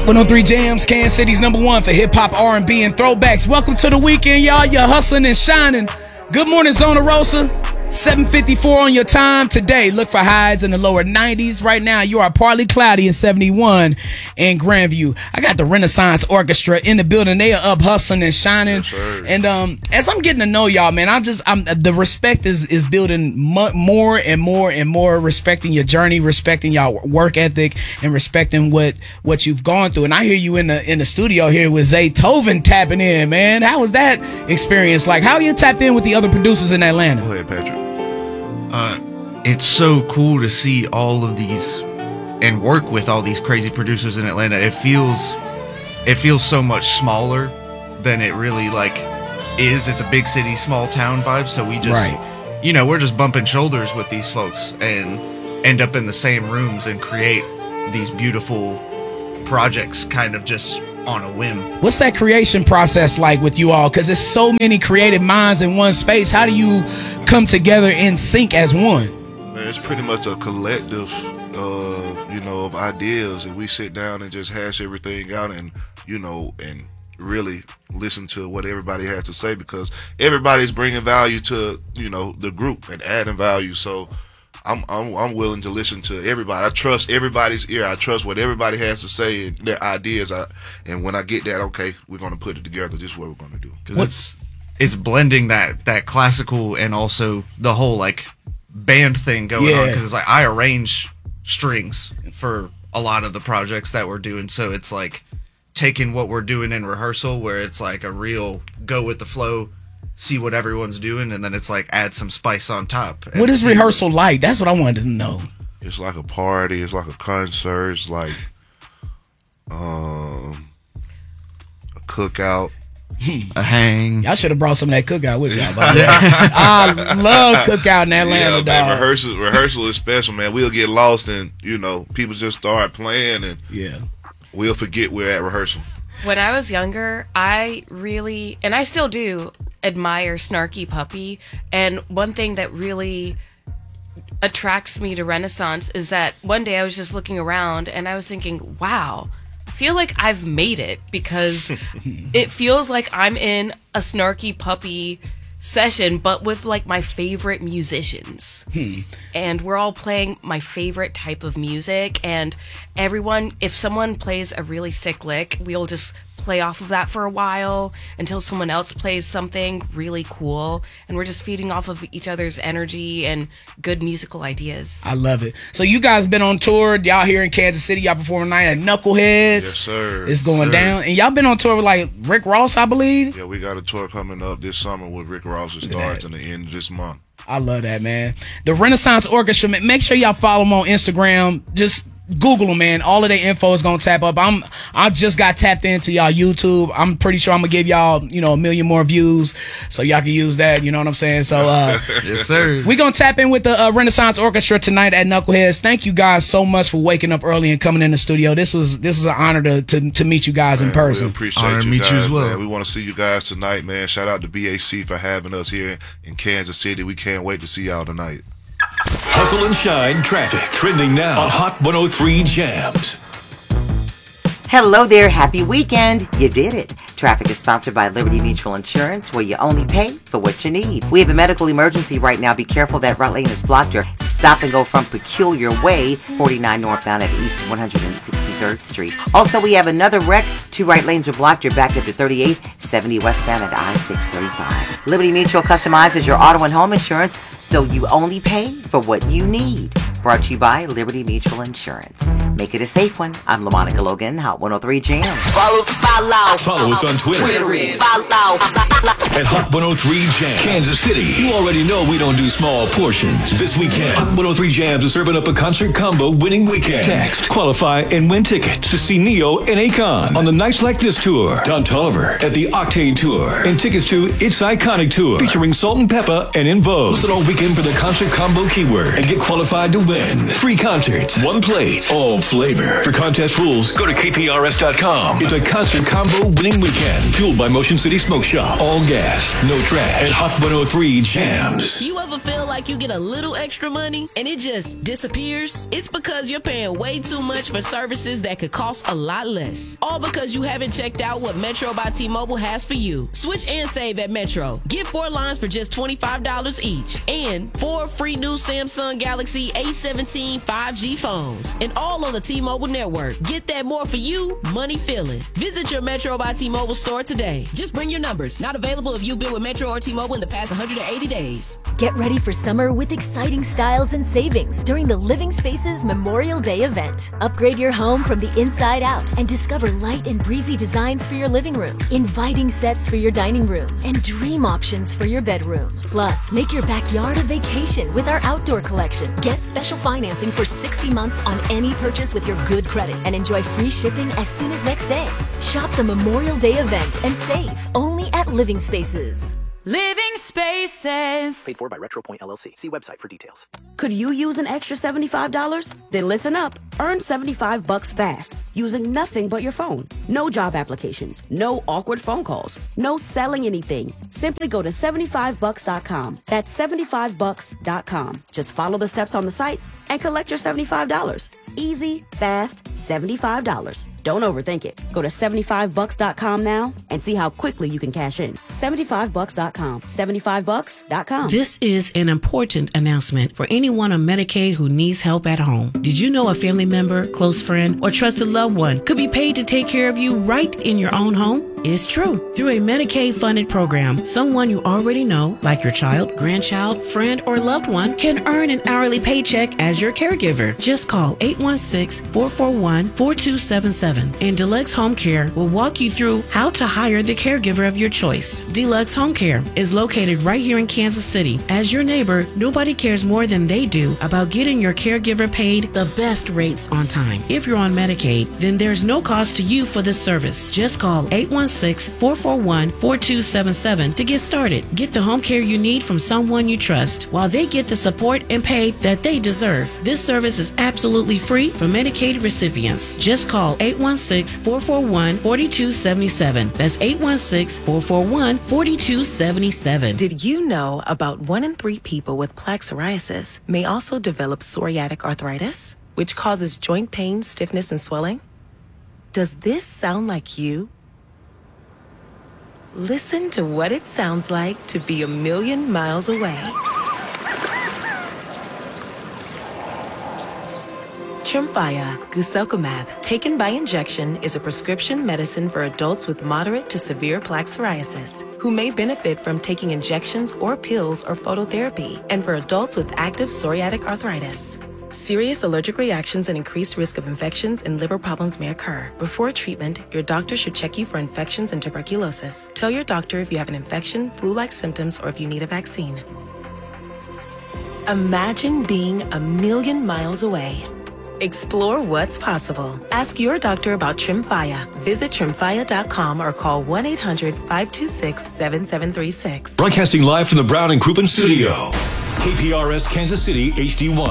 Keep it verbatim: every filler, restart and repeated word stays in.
Hot one oh three Jams, Kansas City's number one for hip-hop, R and B, and throwbacks. Welcome to the weekend, y'all. You're hustling and shining. Good morning, Zona Rosa. seven fifty-four on your time today. Look for highs in the lower nineties. Right now, you are partly cloudy in seventy-one in Grandview. I got the Renaissance Orchestra in the building. They are up hustling and shining. Yes, and um, as I'm getting to know y'all, man, I'm just I'm the respect is is building mo- more and more and more. Respecting your journey, respecting y'all work ethic, and respecting what what you've gone through. And I hear you in the in the studio here with Zaytoven tapping in, man. How was that experience like? How you tapped in with the other producers in Atlanta? Go ahead, Patrick. Uh, it's so cool to see all of these and work with all these crazy producers in Atlanta. It feels, it feels so much smaller than it really like is. It's a big city, small town vibe. So we just, Right. you know, we're just bumping shoulders with these folks and end up in the same rooms and create these beautiful projects kind of just on a whim. What's that creation process like with you all? Because there's so many creative minds in one space. How do you come together in sync as one? Man, it's pretty much a collective, uh, you know, of ideas, and we sit down and just hash everything out, and you know, and really listen to what everybody has to say, because everybody's bringing value to, you know, the group and adding value. So I'm I'm I'm willing to listen to everybody. I trust everybody's ear. I trust what everybody has to say and their ideas. I, and when I get that, okay, we're gonna put it together. This is what we're gonna do. Because it's it's blending that that classical and also the whole like band thing going Yeah. on. Because it's like I arrange strings for a lot of the projects that we're doing, so it's like taking what we're doing in rehearsal, where it's like a real go with the flow, see what everyone's doing, and then it's like add some spice on top. What is rehearsal like? That's what I wanted to know. It's like a party. It's like a concert. It's like um, a cookout. A hang. Y'all should have brought some of that cookout with y'all. By the way. I love cookout in Atlanta, Yeah, man, dog. rehearsal, rehearsal is special, man. We'll get lost and, you know, people just start playing and Yeah. we'll forget we're at rehearsal. When I was younger, I really, and I still do, admire Snarky Puppy. And one thing that really attracts me to Renaissance is that one day I was just looking around and I was thinking, wow, I feel like I've made it, because it feels like I'm in a Snarky Puppy session, but with like my favorite musicians. Hmm. And we're all playing my favorite type of music, and everyone, if someone plays a really sick lick, we'll just play off of that for a while until someone else plays something really cool, and we're just feeding off of each other's energy and good musical ideas. I love it. So you guys been on tour. Y'all here in Kansas City. Y'all performing tonight at Knuckleheads. Yes, sir. It's going Sir. down. And y'all been on tour with like Rick Ross, I believe. Yeah, we got a tour coming up this summer with Rick Ross. It starts in the end of this month. I love that, man. The Renaissance Orchestra. ma- Make sure y'all follow them on Instagram. Just Google them, man. All of their info is gonna tap up. I'm I just got tapped into y'all YouTube. I'm pretty sure I'm gonna give y'all, you know, a million more views, so y'all can use that. You know what I'm saying? So uh Yes, sir. we gonna tap in with the uh, Renaissance Orchestra tonight at Knuckleheads. Thank you guys so much for waking up early and coming in the studio. This was this was an honor to to, to meet you guys in Man, person. We appreciate Honor to you meet guys, you as well. man. We want to see you guys tonight, man. Shout out to B A C for having us here in Kansas City. We can't wait to see y'all tonight. Hustle and shine traffic trending now on Hot one oh three Jams. Hello there, happy weekend. You did it. Traffic is sponsored by Liberty Mutual Insurance, where you only pay for what you need. We have a medical emergency right now. Be careful, that right lane is blocked. Or stop and go from Peculiar Way, forty-nine northbound at East one hundred sixty-third Street. Also, we have another wreck. Two right lanes are blocked. You're back up to thirty-eighth, seventy westbound at I six thirty-five. Liberty Mutual customizes your auto and home insurance, so you only pay for what you need. Brought to you by Liberty Mutual Insurance. Make it a safe one. I'm LaMonica Logan, Hot one oh three Jams. Follow, follow. Follow us on Twitter. Twitter follow. At Hot one oh three Jams. Kansas City. You already know we don't do small portions. This weekend, Hot one oh three Jams is serving up a concert combo winning weekend. Text, qualify, and win tickets to see Neo and Akon on the Nights Like This tour. Don Toliver at the Octane tour. And tickets to It's Iconic tour featuring Salt and Peppa and In Vogue. Listen all weekend for the concert combo keyword and get qualified to win win. Free concerts, one plate, all flavor. For contest rules, go to K P R S dot com. It's a concert combo winning weekend. Fueled by Motion City Smoke Shop. All gas, no trash, and Hot one oh three Jams. You ever feel like you get a little extra money and it just disappears? It's because you're paying way too much for services that could cost a lot less. All because you haven't checked out what Metro by T-Mobile has for you. Switch and save at Metro. Get four lines for just twenty-five dollars each. And four free new Samsung Galaxy A seventeen five G phones. And all on the T-Mobile network. Get that more for you, money feeling. Visit your Metro by T-Mobile store today. Just bring your numbers. Not available if you've been with Metro or T-Mobile in the past one hundred eighty days. Get ready for summer with exciting styles and savings during the Living Spaces Memorial Day event. Upgrade your home from the inside out and discover light and breezy designs for your living room, inviting sets for your dining room, and dream options for your bedroom. Plus, make your backyard a vacation with our outdoor collection. Get special financing for sixty months on any purchase with your good credit and enjoy free shipping as soon as next day. Shop the Memorial Day event and save only at Living Spaces. Living Spaces. Paid for by RetroPoint L L C. See website for details. Could you use an extra seventy-five dollars? Then listen up. Earn seventy-five bucks fast using nothing but your phone. No job applications, no awkward phone calls, no selling anything. Simply go to seventy-five bucks dot com. That's seventy-five bucks dot com. Just follow the steps on the site and collect your seventy-five dollars. Easy, fast, seventy-five dollars. Don't overthink it. Go to seventy-five bucks dot com now and see how quickly you can cash in. seventy-five bucks dot com. seventy-five bucks dot com. This is an important announcement for anyone on Medicaid who needs help at home. Did you know a family member, close friend, or trusted loved one could be paid to take care of you right in your own home? It's true. Through a Medicaid-funded program, someone you already know, like your child, grandchild, friend, or loved one, can earn an hourly paycheck as your caregiver. Just call eight one six, four four one, four two seven seven, and Deluxe Home Care will walk you through how to hire the caregiver of your choice. Deluxe Home Care is located right here in Kansas City. As your neighbor, nobody cares more than they do about getting your caregiver paid the best rates on time. If you're on Medicaid, then there's no cost to you for this service. Just call eight one six, four four one, four two seven seven to get started. Get the home care you need from someone you trust while they get the support and pay that they deserve. This service is absolutely free for Medicaid recipients. Just call eight one six, four four one, four two seven seven. That's eight one six, four four one, four two seven seven. Did you know about one in three people with plaque psoriasis may also develop psoriatic arthritis, which causes joint pain, stiffness, and swelling? Does this sound like you? Listen to what it sounds like to be a million miles away. Tremfya guselkumab, taken by injection, is a prescription medicine for adults with moderate to severe plaque psoriasis who may benefit from taking injections or pills or phototherapy, and for adults with active psoriatic arthritis. Serious allergic reactions and increased risk of infections and liver problems may occur. Before treatment, your doctor should check you for infections and tuberculosis. Tell your doctor if you have an infection, flu-like symptoms, or if you need a vaccine. Imagine being a million miles away. Explore what's possible. Ask your doctor about Tremfya. Visit tremfya dot com or call one eight hundred, five two six, seven seven three six. Broadcasting live from the Brown and Crouppen studio. K P R S Kansas City H D one.